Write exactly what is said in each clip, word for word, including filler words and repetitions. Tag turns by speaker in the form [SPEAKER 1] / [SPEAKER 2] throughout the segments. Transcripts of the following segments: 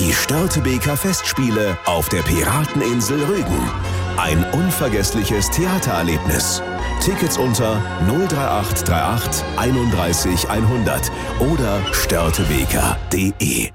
[SPEAKER 1] Die Störtebeker Festspiele auf der Pirateninsel Rügen. Ein unvergessliches Theatererlebnis. Tickets unter null drei acht drei acht einunddreißig hundert oder störtebeker punkt de.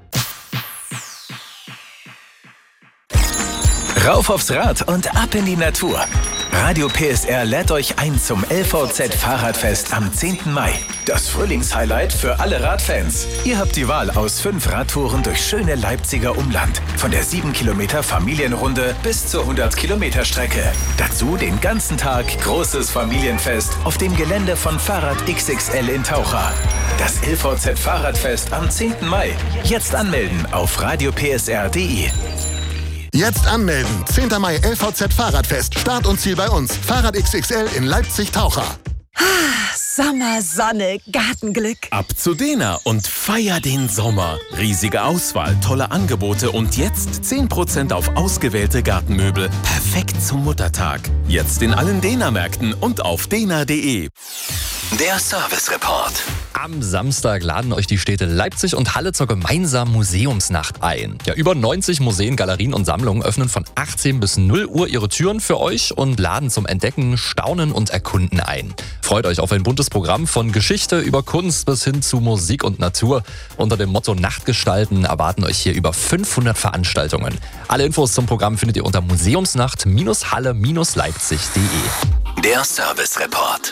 [SPEAKER 2] Rauf aufs Rad und ab in die Natur. Radio P S R lädt euch ein zum L V Z-Fahrradfest am zehnten Mai. Das Frühlingshighlight für alle Radfans. Ihr habt die Wahl aus fünf Radtouren durch schöne Leipziger Umland. Von der sieben Kilometer Familienrunde bis zur hundert Kilometer Strecke. Dazu den ganzen Tag großes Familienfest auf dem Gelände von Fahrrad X X L in Taucher. Das L V Z-Fahrradfest am zehnten Mai. Jetzt anmelden auf radio p s r punkt de.
[SPEAKER 3] Jetzt anmelden. zehnten Mai L V Z Fahrradfest. Start und Ziel bei uns. Fahrrad X X L in Leipzig-Taucher.
[SPEAKER 4] Sommer, Sonne, Gartenglück.
[SPEAKER 5] Ab zu Dena und feier den Sommer. Riesige Auswahl, tolle Angebote und jetzt zehn Prozent auf ausgewählte Gartenmöbel. Perfekt zum Muttertag. Jetzt in allen Dena-Märkten und auf dena punkt de.
[SPEAKER 2] Der Service Report.
[SPEAKER 6] Am Samstag laden euch die Städte Leipzig und Halle zur gemeinsamen Museumsnacht ein. Ja, über neunzig Museen, Galerien und Sammlungen öffnen von achtzehn bis null Uhr ihre Türen für euch und laden zum Entdecken, Staunen und Erkunden ein. Freut euch auf ein buntes Programm von Geschichte über Kunst bis hin zu Musik und Natur. Unter dem Motto Nachtgestalten erwarten euch hier über fünfhundert Veranstaltungen. Alle Infos zum Programm findet ihr unter museumsnacht halle leipzig punkt de.
[SPEAKER 2] Der Service Report.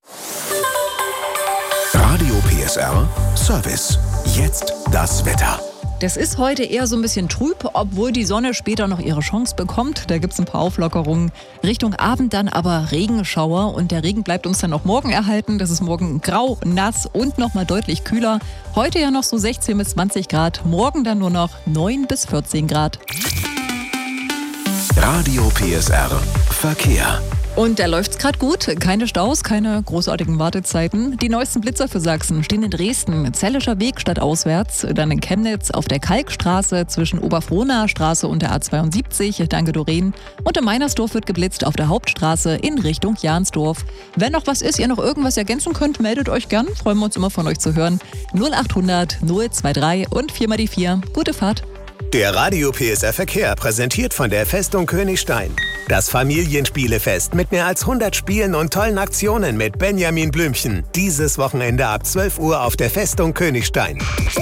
[SPEAKER 1] Radio P S R Service. Jetzt das Wetter.
[SPEAKER 4] Das ist heute eher so ein bisschen trüb, obwohl die Sonne später noch ihre Chance bekommt. Da gibt es ein paar Auflockerungen. Richtung Abend dann aber Regenschauer und der Regen bleibt uns dann auch morgen erhalten. Das ist morgen grau, nass und nochmal deutlich kühler. Heute ja noch so sechzehn bis zwanzig Grad, morgen dann nur noch neun bis vierzehn Grad.
[SPEAKER 1] Radio P S R Verkehr.
[SPEAKER 4] Und da läuft's gerade gut. Keine Staus, keine großartigen Wartezeiten. Die neuesten Blitzer für Sachsen stehen in Dresden, Zellischer Weg stadtauswärts, dann in Chemnitz auf der Kalkstraße zwischen Oberfrohnaer Straße und der A zweiundsiebzig, danke Doreen. Und in Meinersdorf wird geblitzt auf der Hauptstraße in Richtung Jahnsdorf. Wenn noch was ist, ihr noch irgendwas ergänzen könnt, meldet euch gern. Freuen wir uns immer von euch zu hören. null achthundert null dreiundzwanzig und vier mal die vier. Gute Fahrt.
[SPEAKER 7] Der Radio P S R Verkehr präsentiert von der Festung Königstein. Das Familienspielefest mit mehr als hundert Spielen und tollen Aktionen mit Benjamin Blümchen. Dieses Wochenende ab zwölf Uhr auf der Festung Königstein.